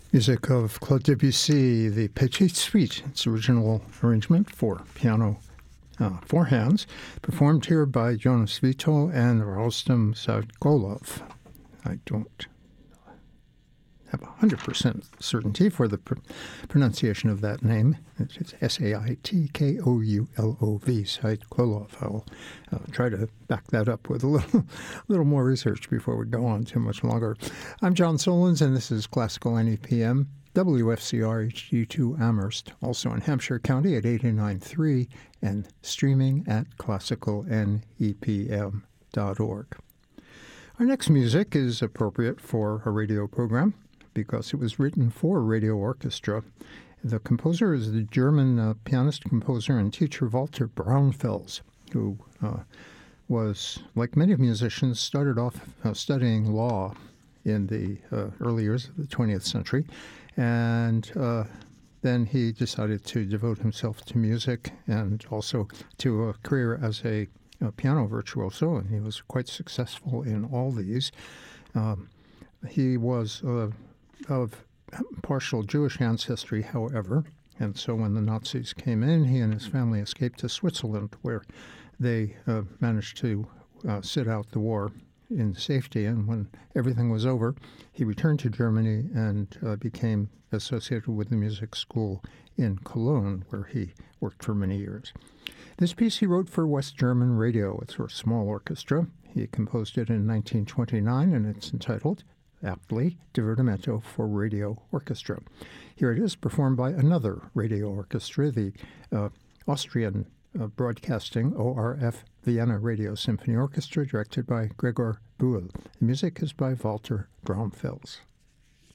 Music of Claude Debussy, the Petite Suite, its original arrangement for piano, four hands, performed here by Jonas Vito and Rostam Sadgolov. I don't have 100% certainty for the pronunciation of that name. It's Saitkoulov, Sadgolov. I'll try to back that up with a little more research before we go on too much longer. I'm John Solons, and this is Classical NEPM, WFCR HD2 Amherst, also in Hampshire County at 89.3 and streaming at classicalnepm.org. Our next music is appropriate for a radio program because it was written for radio orchestra. The composer is the German pianist, composer, and teacher Walter Braunfels, who was, like many musicians, started off studying law in the early years of the 20th century, and then he decided to devote himself to music and also to a career as a piano virtuoso, and he was quite successful in all these. He was of partial Jewish ancestry, however, and so when the Nazis came in, he and his family escaped to Switzerland, where they managed to sit out the war in safety. And when everything was over, he returned to Germany and became associated with the music school in Cologne, where he worked for many years. This piece he wrote for West German radio. It's for a small orchestra. He composed it in 1929, and it's entitled, aptly, Divertimento for Radio Orchestra. Here it is, performed by another radio orchestra, the Austrian Broadcasting ORF Vienna Radio Symphony Orchestra, directed by Gregor Buhl. The music is by Walter Braunfels.